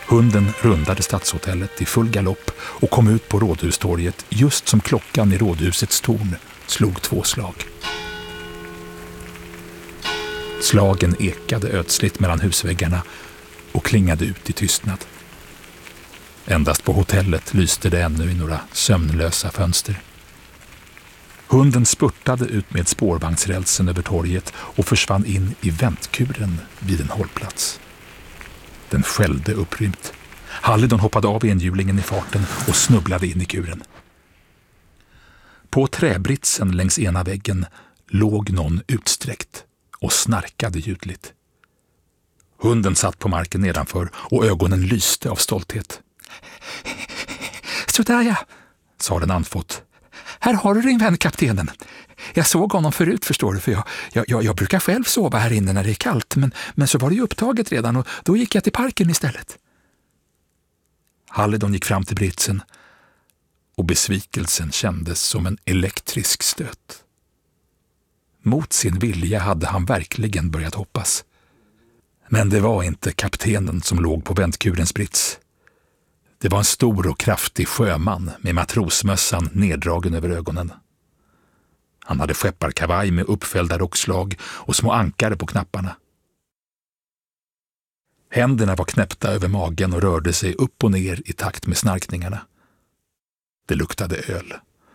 Hunden rundade stadshotellet i full galopp och kom ut på Rådhustorget just som klockan i rådhusets torn slog 2 slag. Slagen ekade ödsligt mellan husväggarna och klingade ut i tystnad. Endast på hotellet lyste det ännu i några sömnlösa fönster. Hunden spurtade ut med spårvagnsrälsen över torget och försvann in i väntkuren vid en hållplats. Den skällde upprymt. Hallidon hoppade av enhjulingen i farten och snubblade in i kuren. På träbritsen längs ena väggen låg någon utsträckt och snarkade ljudligt. Hunden satt på marken nedanför och ögonen lyste av stolthet. Sådär ja, sa den andfått. Här har du din vän kaptenen. Jag såg honom förut, förstår du, för jag brukar själv sova här inne när det är kallt, men så var det ju upptaget redan och då gick jag till parken istället. Hallidon gick fram till britsen och besvikelsen kändes som en elektrisk stöt. Mot sin vilja hade han verkligen börjat hoppas. Men det var inte kaptenen som låg på väntkurens brits. Det var en stor och kraftig sjöman med matrosmössan neddragen över ögonen. Han hade skepparkavaj med uppfällda rockslag och små ankare på knapparna. Händerna var knäppta över magen och rörde sig upp och ner i takt med snarkningarna. Det luktade öl.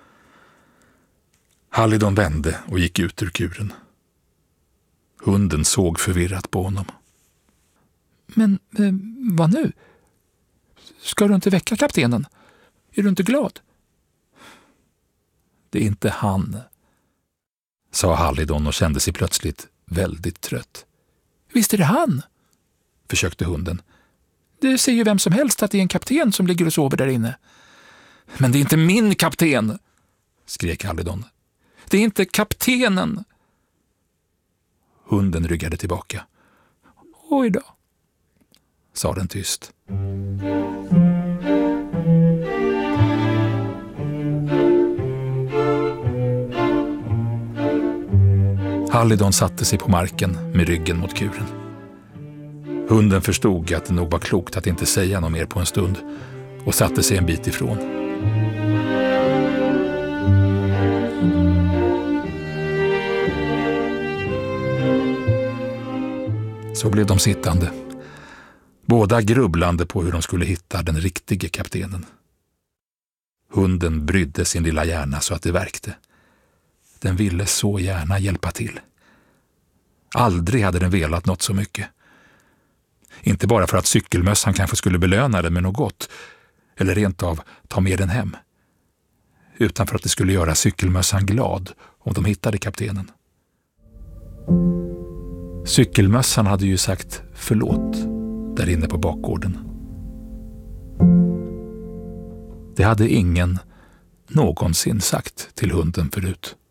Hallidon vände och gick ut ur kuren. Hunden såg förvirrat på honom. Men vad nu? Ska du inte väcka kaptenen? Är du inte glad? Det är inte han, sa Hallidon och kände sig plötsligt väldigt trött. Visst är det han, försökte hunden. Det ser ju vem som helst att det är en kapten som ligger och sover där inne. Men det är inte min kapten, skrek Hallidon. Det är inte kaptenen. Hunden ryggade tillbaka. Oj då, sa den tyst. Hallidon satte sig på marken med ryggen mot kuren. Hunden förstod att det nog var klokt att inte säga något mer på en stund och satte sig en bit ifrån. Så blev de sittande, båda grubblande på hur de skulle hitta den riktige kaptenen. Hunden brydde sin lilla hjärna så att det verkte. Den ville så gärna hjälpa till. Aldrig hade den velat något så mycket. Inte bara för att cykelmössan kanske skulle belöna den med något gott, eller rent av ta med den hem, utan för att det skulle göra cykelmössan glad om de hittade kaptenen. Cykelmössan hade ju sagt förlåt där inne på bakgården. Det hade ingen någonsin sagt till hunden förut.